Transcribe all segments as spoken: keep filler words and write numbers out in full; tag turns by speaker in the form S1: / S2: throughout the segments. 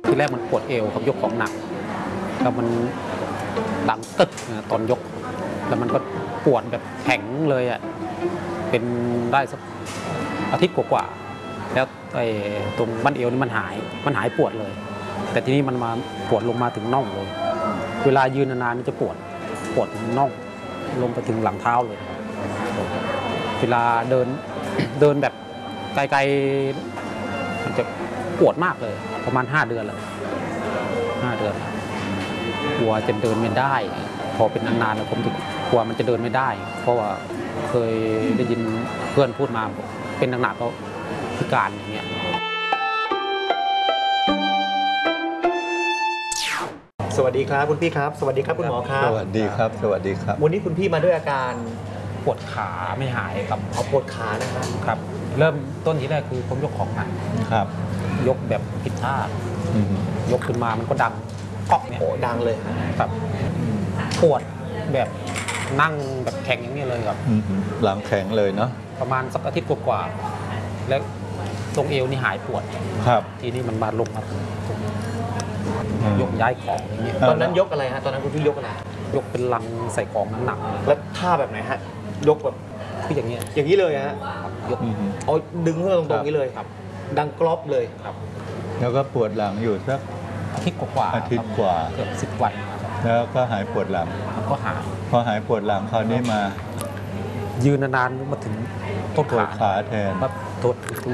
S1: ทีแรกมันปวดเอวครับยกของหนักแล้วมันดังตึกตอนยกแล้วมันก็ปวดแบบแข็งเลยอ่ะเป็นได้สักอาทิตย์กว่าๆแล้วไอ้ตรงบั้นเอวนี่มันหายมันหายปวดเลยแต่ทีนี้มันมาปวดลงมาถึงน่องเลยเวลายืนนานๆนี่จะปวดปวดน่องลงไปถึงหลังเท้าเลยเวลาเดินเดินแบบไกลๆมันจะปวดมากเลยประมาณห้าเดือนแล้วห้าเดือนกลัวจะเดินไม่ได้พอเป็นนานๆแล้วผมจะกลัวมันจะเดินไม่ได้เพราะว่าเคยได้ยินเพื่อนพูดมาเป็นหนักๆก็พิการอย่างเงี้ย
S2: สวัสดีครับคุณพี่ครับสวัสดีครับคุณหมอครับ
S3: สวัสดีครับสวัสดีครับ
S2: วันนี้คุณพี่มาด้วยอาการ
S1: ปวดขาไม่หายครับ
S2: เอาปวดขานะครับ
S1: ครับเริ่มต้นที่แรกคือผมยกของหนัก
S3: ครับ
S1: ยกแบบผิดท่ายกขึ้นมามันก็ดังก๊อกเนี่ย
S2: โอ้ดังเลย
S1: ครับปวดแบบนั่งแบบแข็งอย่างนี้เลยครับ
S3: หลังแข็งเลยเนาะ
S1: ประมาณสักอาทิตย์กว่าๆแล้วตรงเอวนี่หายปวด
S3: ครับ
S1: ทีนี้มันมาลงครับยกย้ายของอย่างนี้
S2: ตอนนั้นยกอะไรฮะตอนนั้นคุณพี่ยกอะไร
S1: ยกเป็นลังใส่ของหนัก
S2: ๆแล้วท่าแบบไหนฮะยกแบบ
S1: คืออย่างเงี้ย
S2: อย่างนี้เลยฮะ
S1: ยก
S2: เอาดึงขึ้นตรงๆนี้เลยครับดังกรอบเลย
S1: ครับ
S3: แล้วก็ปวดหลังอยู่สัก
S1: อาทิตย์กว่า
S3: อาทิตย์กว่า
S1: เกือบสิบวัน
S3: แล้วก็หายปวดหลัง
S1: ก็หาย
S3: พอหายปวดหลังคราวนี้มา
S1: ยืนนานๆมาถึงต้นขา
S3: ขาแทน
S1: มาตัว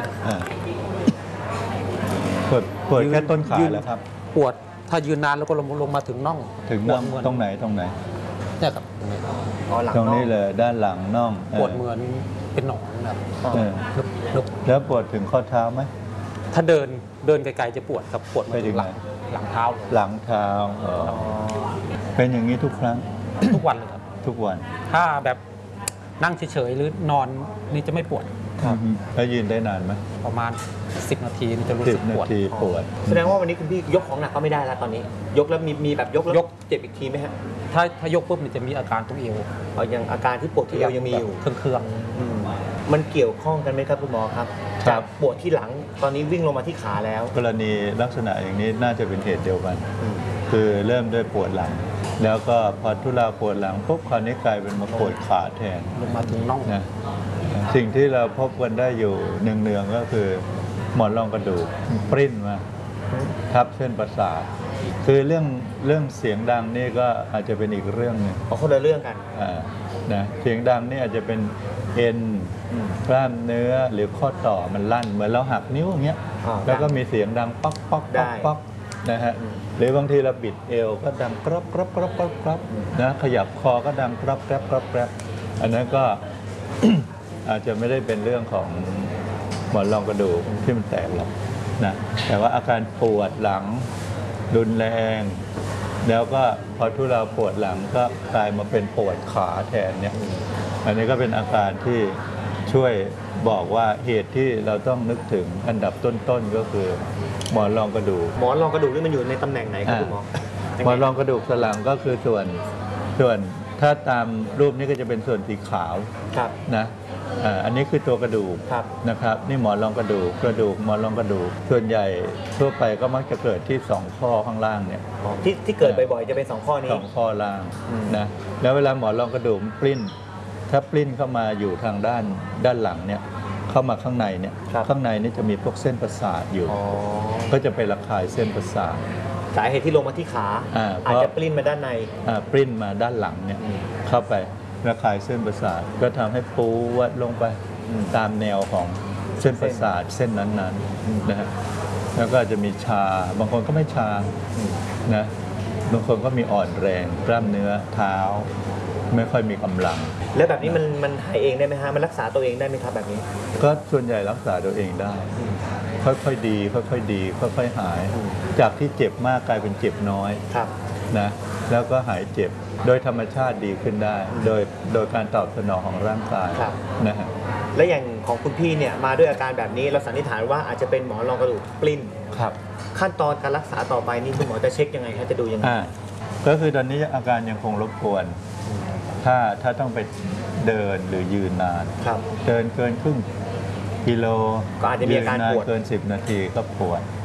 S3: ปวดปวดแค่ต้นขาแล้วครับ
S1: ปวดถ้ายืนนานแล้วก็ลงลงมาถึงน่อง
S3: ถึงน่องตรงไหนตรงไหน
S1: เนี่ยครับตรงนี้
S3: ตรงนี้เลยด้านหลังน่อง
S1: ปวดเหมือนเป็นหนองแบบ
S3: แล้วปวดถึงข้อเท้าไหม
S1: ถ้าเดินเดินไกลๆจะปวดครับปวด
S3: ไปถึงหลัง
S1: หลังเท้า
S3: หลังเท้าเป็นอย่างนี้ทุกครั้ง
S1: ทุกวันเลยครับ
S3: ทุกวัน
S1: ถ้าแบบนั่งเฉยๆหรือนอนนี่จะไม่ปวด
S3: แล้วยืนได้นานไหม
S1: ประมาณสิบนาทีจะรู้สึกปวด
S3: ปวด
S2: แสดงว่าวันนี้คุณพี่ยกของหนักก็ไม่ได้แล้วตอนนี้ยกแล้วมีมีแบบยกแล้วเจ็บอีกทีไหมฮะ
S1: ถ้าถ้ายกปุ๊บมันจะมีอาการตรงเอว
S2: เอาอย่างอาการที่ปวดที่เอวยังมีอยู่
S1: เครื่อง
S2: ๆมันเกี่ยวข้องกันไหมครับคุณหมอครับจากปวดที่หลังตอนนี้วิ่งลงมาที่ขาแล้ว
S3: กรณีลักษณะอย่างนี้น่าจะเป็นเหตุเดียวกันคือเริ่มด้วยปวดหลังแล้วก็พอทุเลาปวดหลังปุ๊บคราวนี้กลายเป็นมาปวดขาแทน
S1: ลงมาถึงน่อง
S3: นะสิ่งที่เราพบกันได้อยู่เนืองๆก็คือหมอนรองกระดูกปริ้นมาทับเส้นประสาทคือเรื่องเรื่องเสียงดังนี่ก็อาจจะเป็นอีกเรื่องนึง
S2: เอาคนละเรื่องกัน
S3: อ่านะเสียงดังนี่อาจจะเป็นเอ็นกล้ามเนื้อหรือข้อต่อมันลั่นเหมือนเราหักนิ้วอย่างเงี้ยแล้วก็มีเสียงดังป๊อกป๊อกป๊อกป๊อกนะฮะหรือบางทีเราบิดเอวก็ดังกรอบกรอบกรอบกรอบกรอบนะขยับคอก็ดังกรอบกรอบกรอบกรอบอันนั้นก็ อาจจะไม่ได้เป็นเรื่องของหมอนรองกระดูกที่มันแตกหรอกนะแต่ว่าอาการปวดหลังรุนแรงแล้วก็พอทุเลาปวดหลังก็กลายมาเป็นปวดขาแทนเนี่ยอันนี้ก็เป็นอาการที่ช่วยบอกว่าเหตุที่เราต้องนึกถึงอันดับต้นๆก็คือหมอนรองกระดูก
S2: หมอนรองกระดูกนี่มันอยู่ในตำแหน่งไหนครับคุณหมอ
S3: หมอนรองกระดูกสันหลังก็คือส่วนส่วนถ้าตามรูปนี้ก็จะเป็นส่วนสีขาวนะอันนี้คือตัวกระดูกนะครับนี่หมอนรองกระดูกกระดูกหมอนรองกระดูกส่วนใหญ่ทั่วไปก็มักจะเกิดที่สองข้อข้างล่างเนี่ย
S2: ที่ที่เกิดบ่อยๆจะเป็นสองข้อนี้
S3: สองข้อล่างนะแล้วเวลาหมอนรองกระดูกปริ้นถ้าปริ้นเข้ามาอยู่ทางด้านด้านหลังเนี่ยเข้ามาข้างในเนี่ยข้างในนี่จะมีพวกเส้นประสาทอยู่ก็จะไประคายเส้นประสาท
S2: สาเหตุที่ลงมาที่ขาอาจจะปริ้นมาด้านใน
S3: ปริ้นมาด้านหลังเนี่ยเข้าไประคายเส้นประสาทก็ทำให้ปูวัดลงไปตามแนวของเส้นประสาทเส้นนั้นๆนะฮะแล้วก็จะมีชาบางคนก็ไม่ชานะบางคนก็มีอ่อนแรงกล้ามเนื้อเท้าไม่ค่อยมีกำลัง
S2: แล้วแบบนี้มันมันหายเองได้ไหมฮะมันรักษาตัวเองได้ไหมครับแบบนี้
S3: ก็ส่วนใหญ่รักษาตัวเองได้ค่อยๆดีค่อยๆดีค่อยๆหายจากที่เจ็บมากกลายเป็นเจ็บน้อยนะแล้วก็หายเจ็บโดยธรรมชาติดีขึ้นได้โดยโดยการตอบสนองของร่างกายนะฮะ
S2: และอย่างของคุณพี่เนี่ยมาด้วยอาการแบบนี้เราสันนิษฐานว่าอาจจะเป็นหมอนรองกระดูกปลิ้น
S3: ครับ
S2: ขั้นตอนการรักษาต่อไปนี่คุณหมอจะเช็คยังไงครับจะดูยังไง
S3: ก็คือตอนนี้อาการยังคงรบกวนถ้าถ้าต้องไปเดินหรือยืนนานเดินเกินครึ่งกิโล
S2: ก็อาจจะมีอาการปวด
S3: เกินสิบนาทีก็ปวด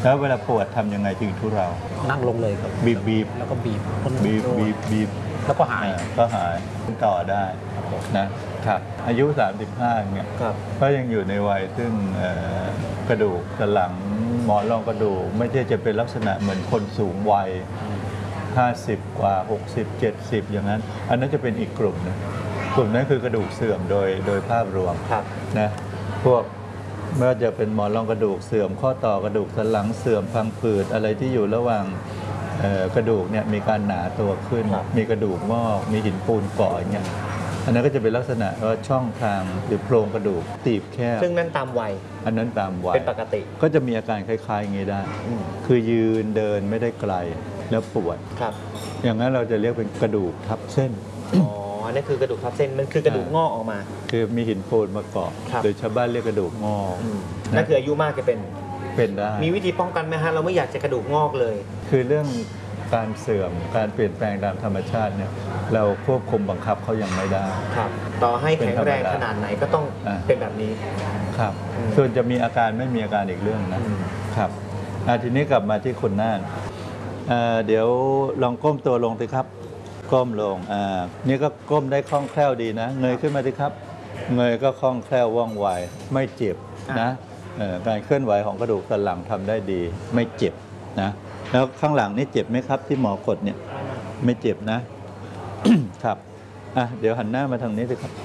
S3: แล้วเวลาปวดทำยังไงจึงทุเรา
S1: นั่งลงเลยครับ
S3: บีบบีบ
S1: แล้วก็บีบ
S3: บีบบีบบีบ
S1: แล้วก็หาย
S3: อ่าก็หายต่อได้นะครับอายุ สามสิบห้าเนี่ย
S2: ครับ
S3: ก็ยังอยู่ในวัยซึ่งเอ่อกระดูกสันหลังหมอนรองกระดูกไม่ใช่จะเป็นลักษณะเหมือนคนสูงวัย ห้าสิบ กว่า หกสิบ เจ็ดสิบ อย่างนั้น อันนั้นจะเป็นอีกกลุ่มนะกลุ่มนั้นคือกระดูกเสื่อมโดยโดยภาพรวม
S2: ครับ
S3: นะพวกไม่ว่าจะเป็นหมอนรองกระดูกเสื่อมข้อต่อกระดูกสันหลังเสื่อมพังผืดอะไรที่อยู่ระหว่างเอ่อกระดูกเนี่ยมีการหนาตัวขึ้น
S2: ครับ
S3: มีกระดูกงอกมีหินปูนเกาะอย่างเงี้ยอันนั้นก็จะเป็นลักษณะว่าช่องทางหรือโพรงกระดูกตีบแคบ
S2: ซึ่งนั่นตามวัย
S3: อันนั้นตามวัย
S2: เป็นปกติ
S3: ก็จะมีอาการคล้ายๆอย่างนี้ได้
S2: อืม
S3: คือยืนเดินไม่ได้ไกลแล้วปวด
S2: ครับ
S3: อย่างนั้นเราจะเรียกเป็นกระดูกทับเส้น
S2: อ๋อนั่นคือกระดูกทับเส้นมันคือกระดูกงอกออกมา
S3: คือมีหินปูนมาเกาะ
S2: ครับ
S3: หรือชาวบ้านเรียกกระดูกงอก
S2: อืม
S3: นะ
S2: นั่นคืออายุมากจะเป็น
S3: เป็นได้
S2: มีวิธีป้องกันไหมฮะเราไม่อยากจะกระดูกงอกเลย
S3: คือเรื่องการเสื่อมการเปลี่ยนแปลงตามธรรมชาติเนี่ยเราควบคุมบังคับเขายังไม่ได้
S2: ครับ ต่อให้แข็งแรงขนาดไหนก็ต้อง
S3: อ่า
S2: เป็นแบบนี้
S3: ครับ
S2: อืม
S3: ส่วนจะมีอาการไม่มีอาการอีกเรื่องนะ
S2: อืม
S3: ครับอ่ะทีนี้กลับมาที่คุณน่านเอ่อเดี๋ยวลองก้มตัวลงสิครับก้มลงอ่านี่ก็ก้มได้คล่องแคล่วดีนะ เงยขึ้นมาสิครับ เงยก็คล่องแคล่วว่องไวไม่เจ็บนะเอ่อการเคลื่อนไหวของกระดูกสันหลังทำได้ดี ไม่เจ็บนะแล้วข้างหลังนี่เจ็บไหมครับ ที่หมอกดเนี่ยไม่เจ็บนะ ครับอ่ะเดี๋ยวหันหน้ามาทางนี้สิครับ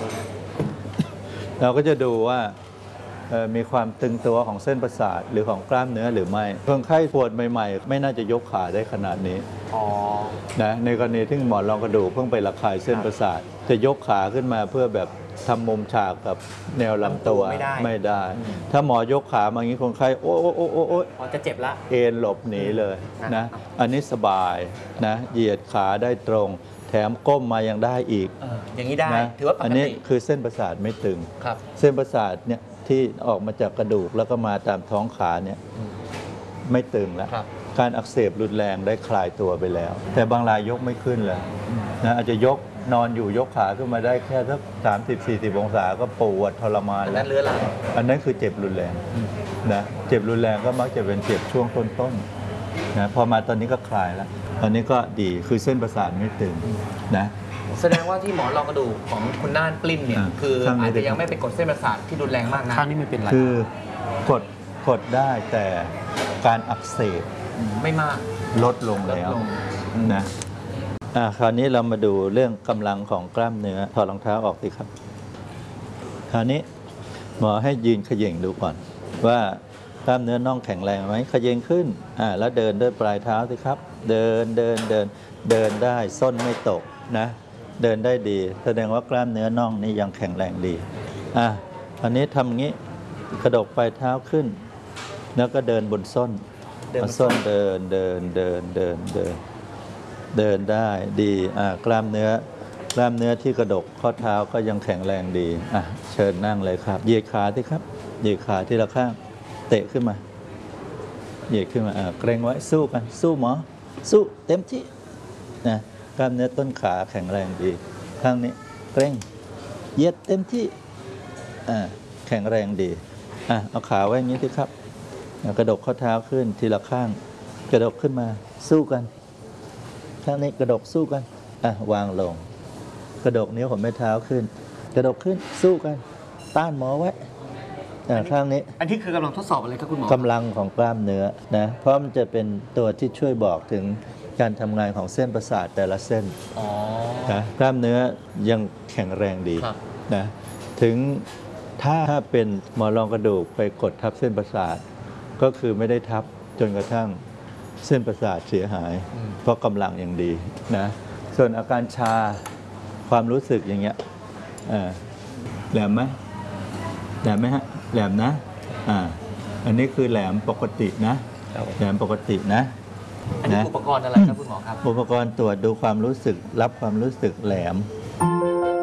S3: เราก็จะดูว่าเอ่อมีความตึงตัวของเส้นประสาทหรือของกล้ามเนื้อหรือไม่คนไข้ปวดใหม่ๆ ไม่น่าจะยกขาได้ขนาดนี้
S2: อ๋อ
S3: นะในกรณีที่หมอนรองกระดูกเพิ่งไประคายเส้นประสาท จะยกขาขึ้นมาเพื่อแบบทำมุมฉากกับแนวลำตัว
S2: ไม่ได้
S3: ไม่ได้
S2: อืม
S3: ถ้าหมอยกขามาอย่างนี้คนไข้โอ้โอ้โอ้โอ้โอ้
S2: พอจะเจ็บละ
S3: เอ็นหลบหนีเลย
S2: นะ
S3: นะอันนี้สบายนะเหยียดขาได้ตรง แถมก้มมายังได้อีก
S2: เอออย่างนี้ได้
S3: นะ
S2: ถือว่าป
S3: อั
S2: ก
S3: นนี้
S2: ติ
S3: คือเส้นประสาทไม่ตึง
S2: ครับ
S3: เส้นประสาทเนี่ยที่ออกมาจากกระดูกแล้วก็มาตามท้องขาเนี่ย
S2: อืม
S3: ไม่ตึงแล้ว
S2: ครับ
S3: การอักเสบรุนแรงได้คลายตัวไปแล้ว แต่บางรายยกไม่ขึ้นเลยนะอาจจะยกนอนอยู่ยกขาขึ้นมาได้แค่สักสามสิบสี่สิบองศาก็ปวดทรมาน
S2: อัน
S3: แล้
S2: นั้
S3: วน
S2: เรื้อรัง
S3: อันนั้นคือเจ็บรุนแรงนะเจ็บรุนแรงก็มักจะเป็นเจ็บช่วงต้นๆนะพอมาตอนนี้ก็คลายแล้วตอนนี้ก็ดีคือเส้นประสาทไม่ตึงนะ
S2: แสดงว่าที่หมอนรองกระดูกของคุณน่านปลิ้นเนี่ย
S3: อ่า
S2: คือ
S3: ข้างนี้
S2: อาจจะยังไม่ไปกดเส้นประสาทที่รุนแรงมากนะ
S1: ข้างนี้ไม่เป็นไร
S3: คือกดกดได้แต่การอักเสบ
S2: ไม่มาก
S3: ลดลงแล้ว
S2: ลดลง
S3: นะอ่ะคราวนี้เรามาดูเรื่องกำลังของกล้ามเนื้อถอดรองเท้าออกสิครับ คราวนี้หมอให้ยืนเขย่งดูก่อน ว่ากล้ามเนื้อน่องแข็งแรงไหมเขย่งขึ้นอ่าแล้วเดินด้วยปลายเท้าสิครับ เดินเดินเดินเดินได้ส้นไม่ตกนะ เดินได้ดี แสดงว่ากล้ามเนื้อน่องนี่ยังแข็งแรงดีอ่ะอันนี้ทำงี้กระดกปลายเท้าขึ้น แล้วก็เดินบนส้น
S2: เดินบนส้
S3: เอาส้
S2: น
S3: นเดินเดินเดินเดินเดิน เดินได้ดีอ่ากล้ามเนื้อกล้ามเนื้อที่กระดกข้อเท้าก็ยังแข็งแรงดีอ่ะเชิญนั่งเลยครับเหยียดขาที่ครับเหยียดขาที่ละข้างเตะขึ้นมาเหยียดขึ้นมาอ่าเกรงไว้สู้กันสู้หมอสู้เต็มที่นะกล้ามเนื้อต้นขาแข็งแรงดีข้างนี้เกรงเหยียดเต็มที่อ่าแข็งแรงดีอ่ะเอาขาไว้อย่างนี้สิครับอ่ะกระดกข้อเท้าขึ้นทีละข้าง กระดกขึ้นมาสู้กันข้างนี้กระดกสู้กันอ่ะวางลง กระดกนิ้วของแม่เท้าขึ้น กระดกขึ้นสู้กัน ต้านหมอไว้อ่ะข้างนี้
S2: อันนี้คือกำลังทดสอบอะไรครับคุณหมอ
S3: กำลังของกล้ามเนื้อนะเพราะมันจะเป็นตัวที่ช่วยบอกถึงการทำงานของเส้นประสาทแต่ละเส้น
S2: อ๋อ
S3: นะกล้ามเนื้อยังแข็งแรงดี
S2: ครับ
S3: นะถึงถ้าถ้าเป็นหมอนรองกระดูกไปกดทับเส้นประสาท ก็คือไม่ได้ทับจนกระทั่งเส้นประสาทเสียหาย เพราะกำลังอย่างดีนะส่วนอาการชาความรู้สึกอย่างเงี้ยอ่าแหลมไหมแหลมไหมฮะแหลมนะอ่าอันนี้คือแหลมปกตินะแหลมปกตินะ
S2: อันนี้
S3: นะ
S2: อุปกรณ์อะไรครับคุณหมอครับ
S3: อุปกรณ์ตรวจดูความรู้สึกรับความรู้สึกแหลม